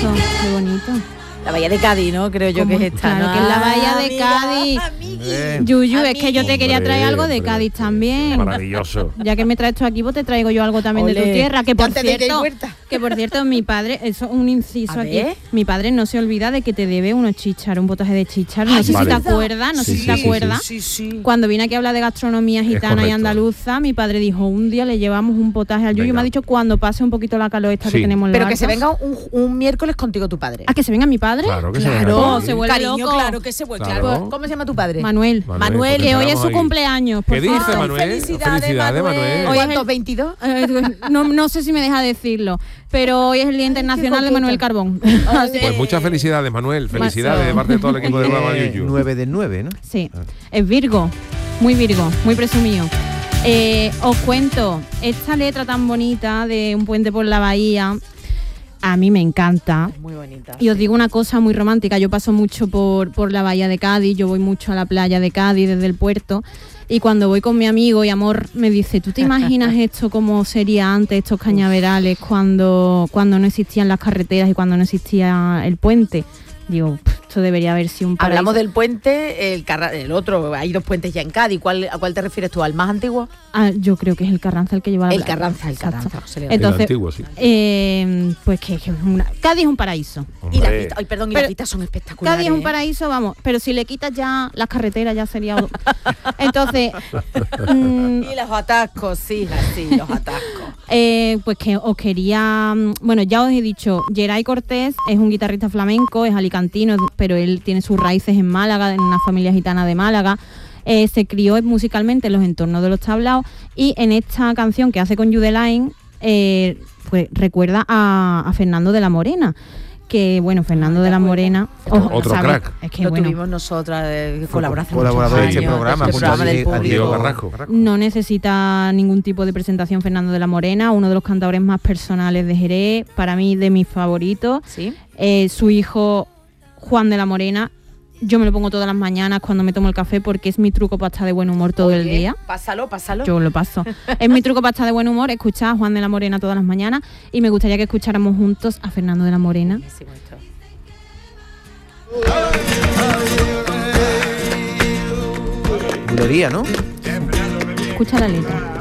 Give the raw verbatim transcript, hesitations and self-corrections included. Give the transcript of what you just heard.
bonito, qué bonito. La bahía de Cádiz, ¿no? Creo yo que es esta. Claro, ¿no? que es la bahía de Amiga, Cádiz. amigui. Yuyu, es Amigui. que yo te quería traer algo de Hombre, Cádiz también. Maravilloso. Ya que me traes tú aquí, pues te traigo yo algo también de tu Ole, tierra. Que por date de ida y cierto, vuelta. que por cierto, mi padre, eso es un inciso A aquí. ver. Mi padre no se olvida de que te debe unos chícharos, un potaje de chícharos. No Ay, sé vale. si te acuerdas, no Sí, sé si sí, te sí, acuerdas. Sí, sí. Cuando vine aquí a hablar de gastronomía gitana y correcto. andaluza, mi padre dijo, un día le llevamos un potaje al Yuyu. Venga. Me ha dicho cuando pase un poquito la calor esta Sí. que tenemos en Pero los que se altos. venga un, un miércoles contigo tu padre. ¿A que se venga mi padre? Claro que se Claro, venga Oh, aquí. se vuelve cariño, loco. claro que se vuelve. Claro. Claro. ¿Cómo se llama tu padre? Manuel. Manuel, Que hoy es su ahí. cumpleaños, por ¿Qué dice cierto. Manuel? Felicidades, Felicidades, Manuel. Hoy es ¿Cuántos? el- ¿veintidós? Eh, no, no sé si me deja decirlo, pero hoy es el Día Internacional de coqueta. Manuel Carbón. Así- Pues muchas felicidades, Manuel. Felicidades de parte de todo el equipo de Baba Yuyu. nueve de nueve, ¿no? Sí, es Virgo, muy Virgo, muy presumido. Eh, os cuento, esta letra tan bonita de Un puente por la bahía, a mí me encanta. Muy bonita. Y os digo una cosa muy romántica, yo paso mucho por, por la bahía de Cádiz, yo voy mucho a la playa de Cádiz desde el puerto, y cuando voy con mi amigo y Amor me dice, ¿tú te imaginas esto como sería antes, estos cañaverales, cuando, cuando no existían las carreteras y cuando no existía el puente? Digo, "Pff, esto debería haber sido un paraíso". Hablamos del puente, el, Carra- el otro, hay dos puentes ya en Cádiz. ¿Cuál, ¿A cuál te refieres tú? ¿Al más antiguo? Ah, yo creo que es el Carranza el que lleva la El playa. Carranza, el Exacto. Carranza. se le llama. Entonces, El antiguo, sí. eh, pues que, que es una- Cádiz es un paraíso. Y las Hombre. vistas, ay, perdón, y Pero las vistas son espectaculares. Cádiz es un ¿eh? paraíso, vamos, pero si le quitas ya las carreteras ya sería... Entonces, mm, Y los atascos, sí, sí, los atascos. eh, pues que os quería... mm, Bueno, ya os he dicho, Geray Cortés es un guitarrista flamenco, es alicantino, pero él tiene sus raíces en Málaga, en una familia gitana de Málaga. Eh, se crió musicalmente en los entornos de los tablaos y en esta canción que hace con Judeline, eh, pues recuerda a, a Fernando de la Morena. Que bueno, Fernando Ay, de la acuerdo. Morena, Otro- otro ¿sabes? crack. Es que Lo bueno, tuvimos nosotras de colaboración. Colaborador de muchos este años, programa, de este junto programa a del Diego- a público. Diego Carrasco. no necesita ningún tipo de presentación Fernando de la Morena, uno de los cantadores más personales de Jerez, para mí de mis favoritos. Sí. Eh, su hijo Juan de la Morena, yo me lo pongo todas las mañanas cuando me tomo el café porque es mi truco para estar de buen humor todo el Oye, día. Pásalo, pásalo. Yo lo paso. Es mi truco para estar de buen humor, escuchar a Juan de la Morena todas las mañanas y me gustaría que escucháramos juntos a Fernando de la Morena. Buenísimo esto. Bulería, ¿no? Escucha la letra.